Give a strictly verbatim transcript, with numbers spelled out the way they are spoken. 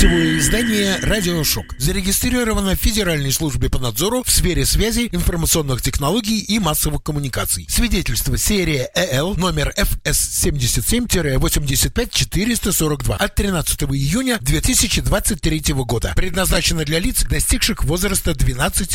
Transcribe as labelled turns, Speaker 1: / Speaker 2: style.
Speaker 1: Гостевое издание «Радиошок» зарегистрировано в Федеральной службе по надзору в сфере связи, информационных технологий и массовых коммуникаций. Свидетельство серия ЭЛ номер эф эс семьдесят семь восемьдесят пять четыреста сорок два от тринадцатого июня две тысячи двадцать третьего года. Предназначено для лиц, достигших возраста двенадцати